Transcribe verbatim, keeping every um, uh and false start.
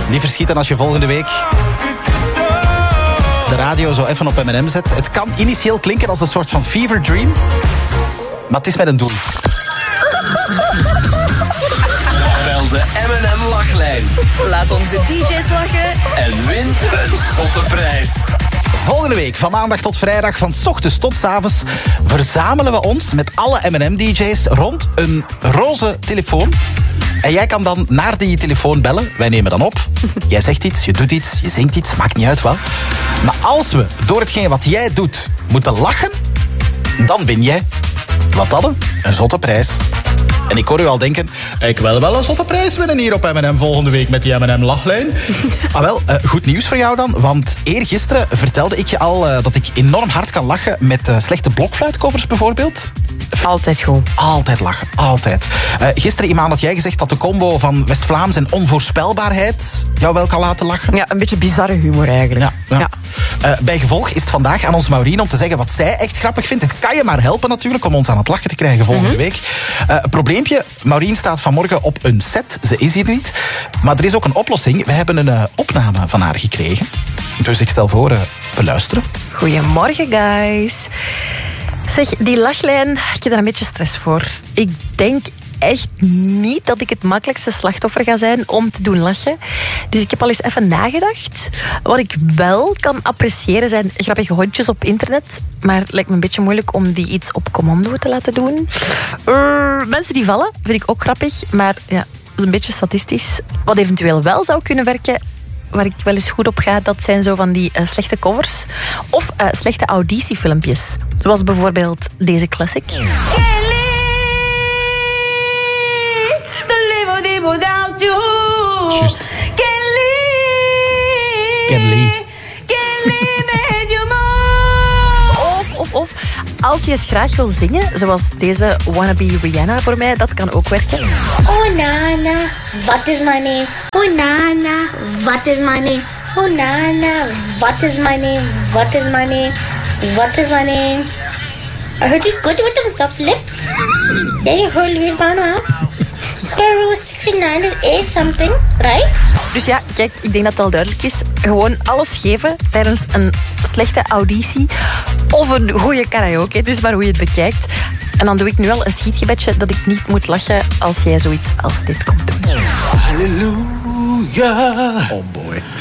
Die verschieten als je volgende week de radio zo even op M en M zet. Het kan initieel klinken als een soort van fever dream, maar het is met een doel. Bel de M en M lachlijn. Laat onze D J's lachen. En win een zotte prijs. Volgende week, van maandag tot vrijdag, van 's ochtends tot 's avonds, verzamelen we ons met alle M en M D J's rond een roze telefoon. En jij kan dan naar die telefoon bellen. Wij nemen dan op. Jij zegt iets, je doet iets, je zingt iets, maakt niet uit wel. Maar als we door hetgeen wat jij doet moeten lachen, dan win jij, wat dan? Een zotte prijs. En ik hoor u al denken, ik wil wel een zotte prijs winnen hier op M en M volgende week met die M en M lachlijn. Ah wel, uh, goed nieuws voor jou dan, want eergisteren vertelde ik je al uh, dat ik enorm hard kan lachen met uh, slechte blokfluitcovers bijvoorbeeld. Altijd goed. Altijd lachen, altijd. Uh, gisteren, Imaan, had jij gezegd dat de combo van West-Vlaams en onvoorspelbaarheid jou wel kan laten lachen? Ja, een beetje bizarre humor eigenlijk. Ja, ja. Ja. Uh, bij gevolg is het vandaag aan ons Maureen om te zeggen wat zij echt grappig vindt. Het kan je maar helpen natuurlijk om ons aan het lachen te krijgen volgende mm-hmm. week. Uh, probleempje, Maureen staat vanmorgen op een set. Ze is hier niet. Maar er is ook een oplossing. We hebben een uh, opname van haar gekregen. Dus ik stel voor, uh, we luisteren. Goedemorgen, guys. Zeg, die lachlijn, ik heb daar een beetje stress voor. Ik denk echt niet dat ik het makkelijkste slachtoffer ga zijn om te doen lachen. Dus ik heb al eens even nagedacht. Wat ik wel kan appreciëren zijn grappige hondjes op internet. Maar het lijkt me een beetje moeilijk om die iets op commando te laten doen. Uh, mensen die vallen, vind ik ook grappig. Maar ja, dat is een beetje statistisch. Wat eventueel wel zou kunnen werken, waar ik wel eens goed op ga, dat zijn zo van die uh, slechte covers. Of uh, slechte auditiefilmpjes. Zoals bijvoorbeeld deze classic. Juist. Kelly. Of, of, of, als je eens graag wil zingen, zoals deze Wannabe Rihanna voor mij, dat kan ook werken. Oh Nana, what is my name? Oh Nana, what is my name? Oh Nana, what is my name? What is my name? What is my name? I heard he's good with them soft lips. Yeah, you heard me about now. Square root sixty-nine is eight something, right? Dus ja, kijk, ik denk dat het al duidelijk is. Gewoon alles geven tijdens een slechte auditie of een goede karaoke. Het is maar hoe je het bekijkt. En dan doe ik nu al een schietgebedje dat ik niet moet lachen als jij zoiets als dit komt doen. Halleluja. Oh boy.